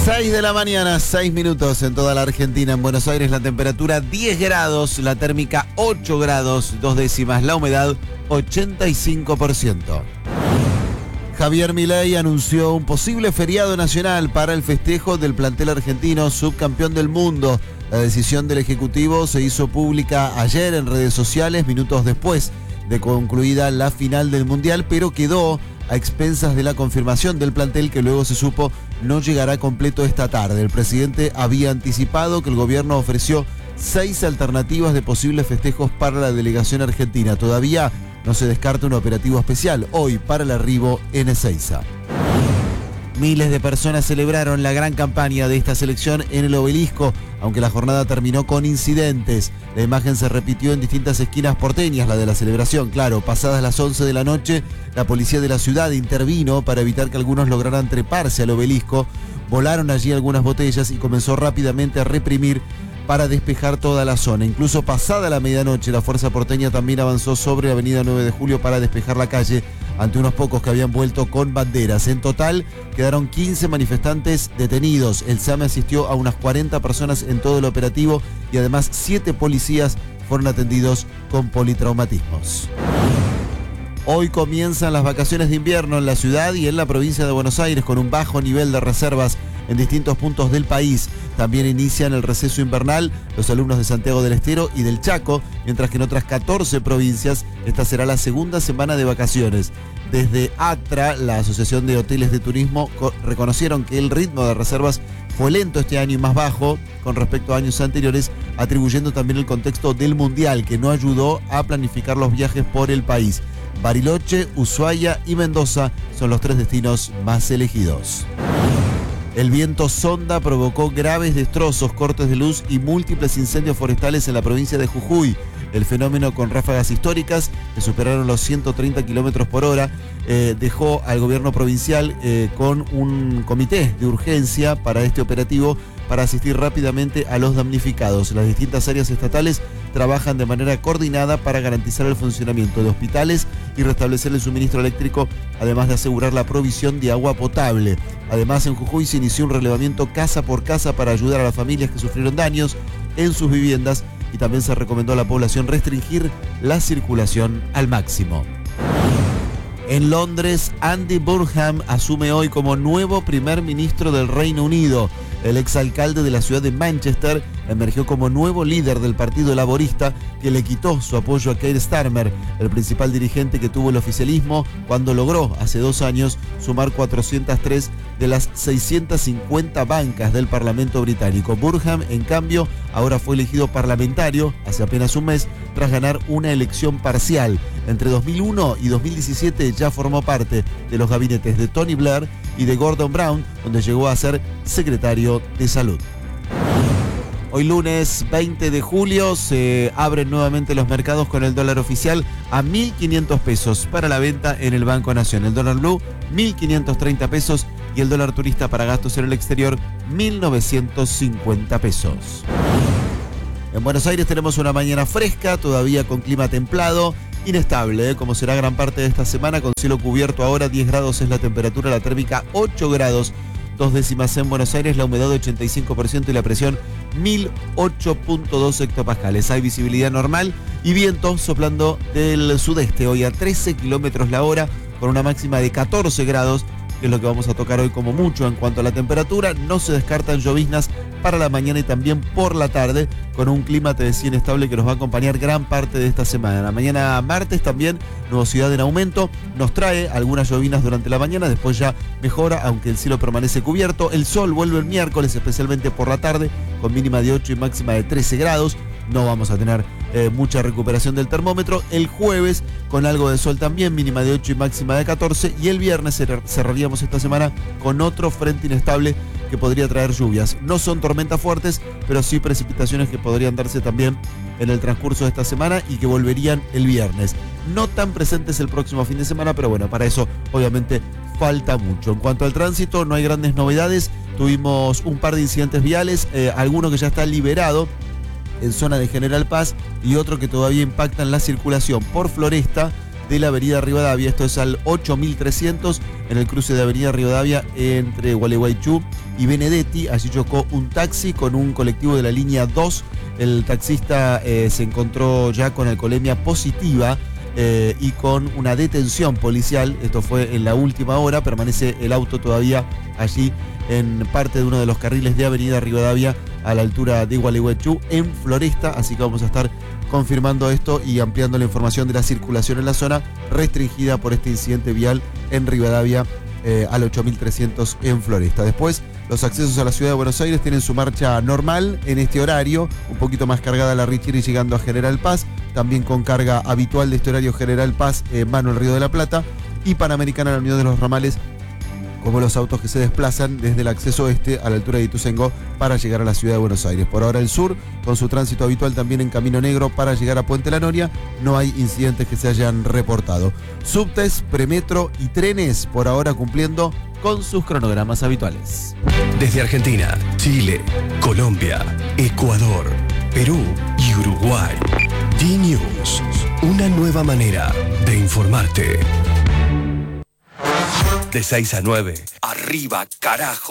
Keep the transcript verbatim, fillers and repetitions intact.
seis de la mañana, seis minutos en toda la Argentina. En Buenos Aires la temperatura diez grados, la térmica ocho grados, dos décimas, la humedad ochenta y cinco por ciento. Javier Milei anunció un posible feriado nacional para el festejo del plantel argentino subcampeón del mundo. La decisión del Ejecutivo se hizo pública ayer en redes sociales, minutos después de concluida la final del Mundial, pero quedó a expensas de la confirmación del plantel, que luego se supo no llegará completo esta tarde. El presidente había anticipado que el gobierno ofreció seis alternativas de posibles festejos para la delegación argentina. Todavía no se descarta un operativo especial hoy para el arribo en Ezeiza. Miles de personas celebraron la gran campaña de esta selección en el Obelisco, aunque la jornada terminó con incidentes. La imagen se repitió en distintas esquinas porteñas, la de la celebración. Claro, pasadas las once de la noche, la policía de la ciudad intervino para evitar que algunos lograran treparse al Obelisco. Volaron allí algunas botellas y comenzó rápidamente a reprimir para despejar toda la zona. Incluso pasada la medianoche, la fuerza porteña también avanzó sobre la avenida nueve de julio para despejar la calle ante unos pocos que habían vuelto con banderas. En total, quedaron quince manifestantes detenidos. El SAME asistió a unas cuarenta personas en todo el operativo y además siete policías fueron atendidos con politraumatismos. Hoy comienzan las vacaciones de invierno en la ciudad y en la provincia de Buenos Aires con un bajo nivel de reservas en distintos puntos del país. También inician el receso invernal los alumnos de Santiago del Estero y del Chaco, mientras que en otras catorce provincias esta será la segunda semana de vacaciones. Desde ACTRA, la Asociación de Hoteles de Turismo, reconocieron que el ritmo de reservas fue lento este año y más bajo con respecto a años anteriores, atribuyendo también el contexto del Mundial, que no ayudó a planificar los viajes por el país. Bariloche, Ushuaia y Mendoza son los tres destinos más elegidos. El viento Sonda provocó graves destrozos, cortes de luz y múltiples incendios forestales en la provincia de Jujuy. El fenómeno, con ráfagas históricas que superaron los ciento treinta kilómetros por hora, eh, dejó al gobierno provincial eh, con un comité de urgencia para este operativo para asistir rápidamente a los damnificados. Las distintas áreas estatales trabajan de manera coordinada para garantizar el funcionamiento de hospitales y restablecer el suministro eléctrico, además de asegurar la provisión de agua potable. Además, en Jujuy se inició un relevamiento casa por casa para ayudar a las familias que sufrieron daños en sus viviendas, y también se recomendó a la población restringir la circulación al máximo. En Londres, Andy Burnham asume hoy como nuevo primer ministro del Reino Unido. El exalcalde de la ciudad de Manchester emergió como nuevo líder del Partido Laborista, que le quitó su apoyo a Keir Starmer, el principal dirigente que tuvo el oficialismo cuando logró hace dos años sumar cuatrocientas tres de las seiscientas cincuenta bancas del Parlamento británico. Burnham, en cambio, ahora fue elegido parlamentario hace apenas un mes tras ganar una elección parcial. Entre dos mil uno y dos mil diecisiete ya formó parte de los gabinetes de Tony Blair y de Gordon Brown, donde llegó a ser secretario de Salud. Hoy lunes veinte de julio se abren nuevamente los mercados con el dólar oficial a mil quinientos pesos para la venta en el Banco Nación. El dólar blue mil quinientos treinta pesos y el dólar turista para gastos en el exterior mil novecientos cincuenta pesos. En Buenos Aires tenemos una mañana fresca, todavía con clima templado, inestable, ¿eh? como será gran parte de esta semana, con cielo cubierto ahora, diez grados es la temperatura, la térmica ocho grados, dos décimas en Buenos Aires, la humedad ochenta y cinco por ciento y la presión mil ocho punto dos hectopascales. Hay visibilidad normal y viento soplando del sudeste hoy a trece kilómetros la hora, con una máxima de catorce grados, que es lo que vamos a tocar hoy como mucho. En cuanto a la temperatura, no se descartan lloviznas para la mañana y también por la tarde, con un clima, te decía, inestable que nos va a acompañar gran parte de esta semana. La mañana martes también, nubosidad en aumento, nos trae algunas llovinas durante la mañana, después ya mejora, aunque el cielo permanece cubierto. El sol vuelve el miércoles, especialmente por la tarde, con mínima de ocho y máxima de trece grados. No vamos a tener eh, mucha recuperación del termómetro. El jueves con algo de sol también, mínima de ocho y máxima de catorce. Y el viernes cerraríamos esta semana con otro frente inestable que podría traer lluvias. No son tormentas fuertes, pero sí precipitaciones que podrían darse también en el transcurso de esta semana y que volverían el viernes. No tan presentes el próximo fin de semana, pero bueno, para eso obviamente falta mucho. En cuanto al tránsito, no hay grandes novedades. Tuvimos un par de incidentes viales, eh, alguno que ya está liberado en zona de General Paz y otro que todavía impacta en la circulación por Floresta de la avenida Rivadavia. Esto es al ocho mil trescientos, en el cruce de avenida Rivadavia entre Gualeguaychú y Benedetti. Allí chocó un taxi con un colectivo de la línea dos. El taxista eh, se encontró ya con alcoholemia positiva eh, y con una detención policial. Esto fue en la última hora. Permanece el auto todavía allí en parte de uno de los carriles de avenida Rivadavia a la altura de Gualeguaychú en Floresta. Así que vamos a estar confirmando esto y ampliando la información de la circulación en la zona restringida por este incidente vial en Rivadavia eh, al ocho mil trescientos en Floresta. Después, los accesos a la ciudad de Buenos Aires tienen su marcha normal en este horario, un poquito más cargada la Richiri llegando a General Paz, también con carga habitual de este horario General Paz, eh, Mano el Río de la Plata, y Panamericana la Unión de los Ramales, como los autos que se desplazan desde el acceso este a la altura de Ituzaingó para llegar a la ciudad de Buenos Aires. Por ahora el sur, con su tránsito habitual también en Camino Negro para llegar a Puente La Noria, no hay incidentes que se hayan reportado. Subtes, premetro y trenes por ahora cumpliendo con sus cronogramas habituales. Desde Argentina, Chile, Colombia, Ecuador, Perú y Uruguay. D-News, una nueva manera de informarte. De seis a nueve, arriba carajo.